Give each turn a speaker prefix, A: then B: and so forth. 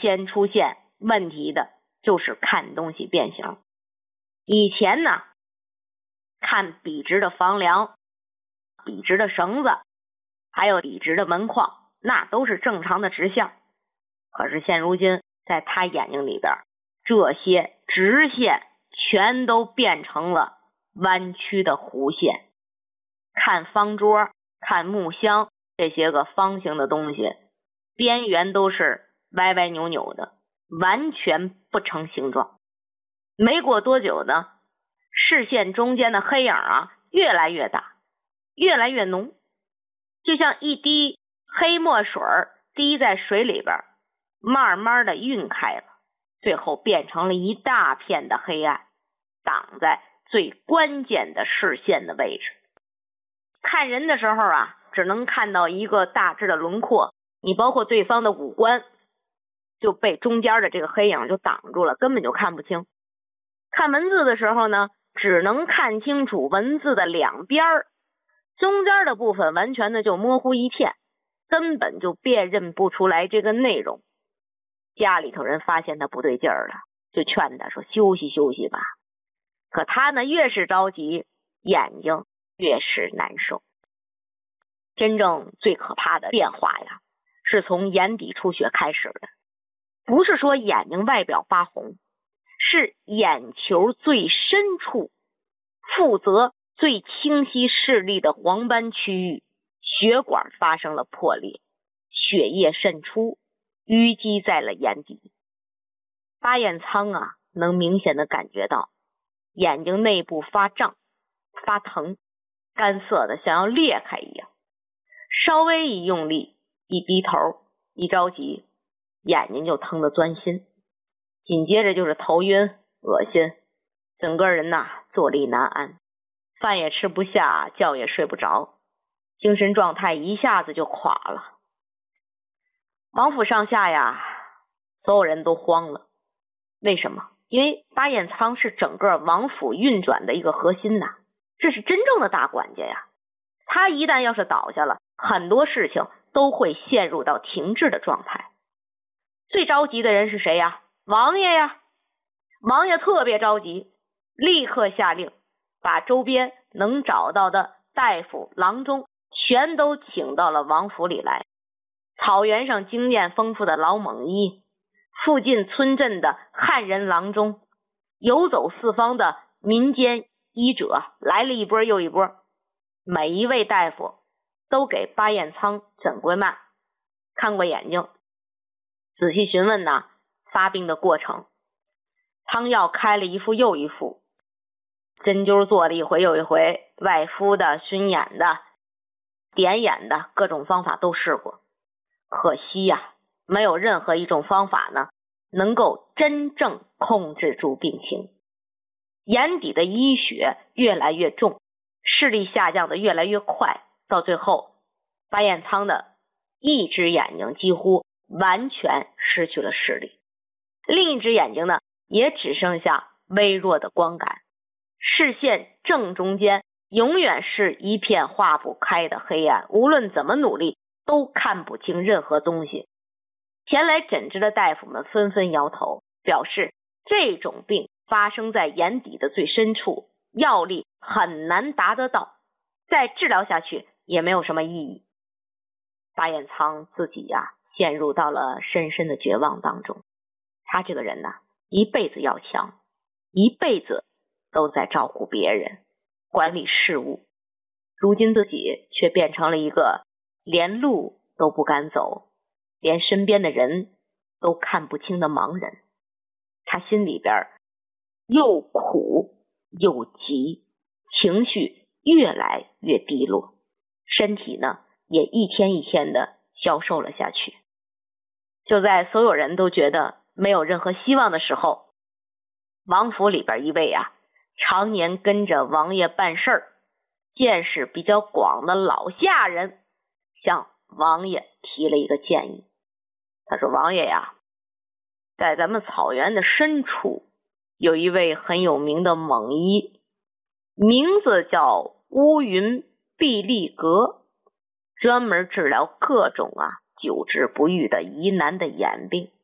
A: 先出现问题的就是看东西变形。以前呢，看笔直的房梁、笔直的绳子，还有笔直的门框，那都是正常的直线。可是现如今在他眼睛里边，这些直线全都变成了弯曲的弧线。看方桌、看木箱，这些个方形的东西，边缘都是歪歪扭扭的，完全不成形状。没过多久呢，视线中间的黑影啊越来越大，越来越浓，就像一滴黑墨水滴在水里边，慢慢的晕开了，最后变成了一大片的黑暗，挡在最关键的视线的位置。看人的时候啊，只能看到一个大致的轮廓，你包括对方的五官就被中间的这个黑影就挡住了，根本就看不清。看文字的时候呢，只能看清楚文字的两边，中间的部分完全的就模糊一片，根本就辨认不出来这个内容。家里头人发现他不对劲儿了，就劝他说休息休息吧。可他呢越是着急，眼睛越是难受。真正最可怕的变化呀，是从眼底出血开始的。不是说眼睛外表发红，是眼球最深处负责最清晰视力的黄斑区域，血管发生了破裂，血液渗出，淤积在了眼底。巴彦仓啊，能明显的感觉到眼睛内部发胀、发疼，干涩的像要裂开一样。稍微一用力，一低头，一着急，眼睛就疼得钻心。紧接着就是头晕、恶心，整个人呐坐立难安，饭也吃不下，觉也睡不着，精神状态一下子就垮了。王府上下呀，所有人都慌了。为什么？因为巴彦仓是整个王府运转的一个核心呐，这是真正的大管家呀。他一旦要是倒下了，很多事情都会陷入到停滞的状态。最着急的人是谁呀？王爷呀。王爷特别着急，立刻下令把周边能找到的大夫、郎中全都请到了王府里来。草原上经验丰富的老猛医，附近村镇的汉人郎中，游走四方的民间医者，来了一波又一波。每一位大夫都给巴彦仓诊过脉，看过眼睛，仔细询问呢发病的过程，汤药开了一副又一副，针灸做了一回又一回，外敷的、熏眼的、点眼的，各种方法都试过。可惜呀，没有任何一种方法呢能够真正控制住病情。眼底的淤血越来越重，视力下降的越来越快，到最后巴彦仓的一只眼睛几乎完全失去了视力，另一只眼睛呢也只剩下微弱的光感，视线正中间永远是一片化不开的黑暗，无论怎么努力都看不清任何东西。前来诊治的大夫们纷纷摇头，表示这种病发生在眼底的最深处，药力很难达得到，再治疗下去也没有什么意义。巴彦仓自己呀陷入到了深深的绝望当中。他这个人呢，一辈子要强，一辈子都在照顾别人，管理事务，如今自己却变成了一个连路都不敢走，连身边的人都看不清的盲人。他心里边又苦又急，情绪越来越低落，身体呢也一天一天的消瘦了下去。就在所有人都觉得没有任何希望的时候，王府里边一位常年跟着王爷办事儿、见识比较广的老下人向王爷提了一个建议。他说，王爷呀，在咱们草原的深处有一位很有名的猛医，名字叫乌云毕利格，专门治疗各种久治不愈的疑难的眼病。